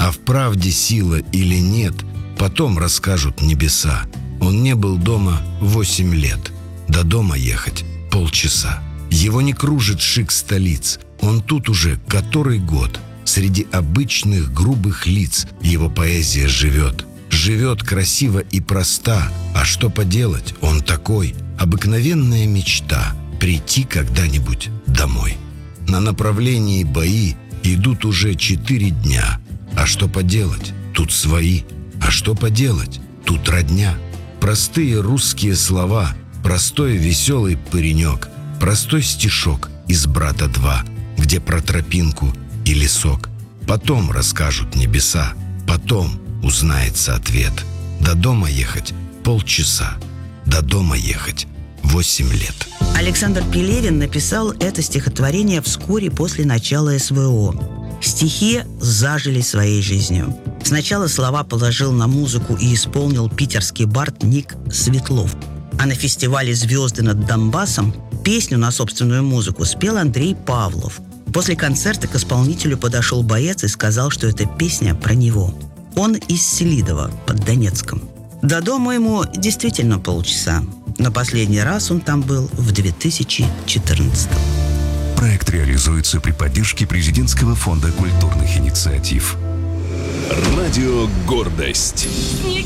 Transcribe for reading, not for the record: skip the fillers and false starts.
А в правде сила или нет, потом расскажут небеса. Он не был дома 8 лет. До дома ехать полчаса. Его не кружит шик столиц. Он тут уже который год. Среди обычных грубых лиц его поэзия живет. Живет красиво и проста. А что поделать, он такой. Обыкновенная мечта — прийти когда-нибудь домой. На направлении бои идут уже 4 дня. А что поделать, тут свои. А что поделать, тут родня. Простые русские слова, простой веселый паренек, простой стишок из «Брата 2», где про тропинку и лесок. Потом расскажут небеса, потом узнается ответ. До дома ехать полчаса, до дома ехать 8 лет. Александр Пелевин написал это стихотворение вскоре после начала СВО. Стихи зажили своей жизнью. Сначала слова положил на музыку и исполнил питерский бард Ник Светлов. А на фестивале «Звезды над Донбассом» песню на собственную музыку спел Андрей Павлов. После концерта к исполнителю подошел боец и сказал, что эта песня про него. Он из Селидова под Донецком. До дома ему действительно полчаса. Но последний раз он там был в 2014-м. Проект реализуется при поддержке Президентского фонда культурных инициатив. Радио «Гордость».